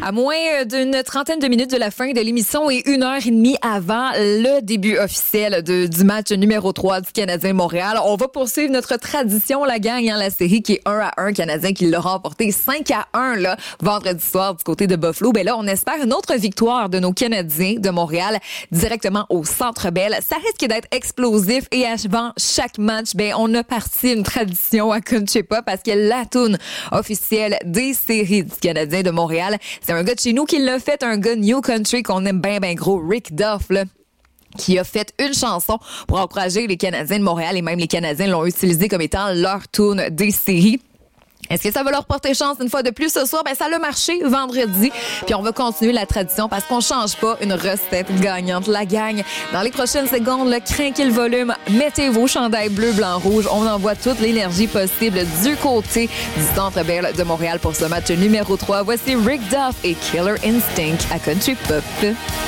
À moins d'une trentaine de minutes de la fin de l'émission et 1h30 avant le début officiel du match numéro 3 du Canadien Montréal, on va poursuivre notre tradition, la gang, la série qui est 1-1, Canadien qui l'a remporté 5-1 là, vendredi soir du côté de Buffalo. Ben là, on espère une autre victoire de nos Canadiens de Montréal directement au Centre Bell. Ça risque d'être explosif et avant chaque match, ben on a parti une tradition à Country Pop parce que la toune officielle des séries du Canadien de Montréal, c'est un gars de chez nous qui l'a fait, un gars New Country qu'on aime bien gros, Rick Duff, là, qui a fait une chanson pour encourager les Canadiens de Montréal et même les Canadiens l'ont utilisé comme étant leur tune des séries. Est-ce que ça va leur porter chance une fois de plus ce soir? Ben, ça a marché vendredi. Puis on va continuer la tradition parce qu'on change pas une recette gagnante. La gang, dans les prochaines secondes, crinquez le volume, mettez vos chandails bleu, blanc, rouge. On envoie toute l'énergie possible du côté du Centre Bell de Montréal pour ce match numéro 3. Voici Rick Duff et Killer Instinct à Country Pop.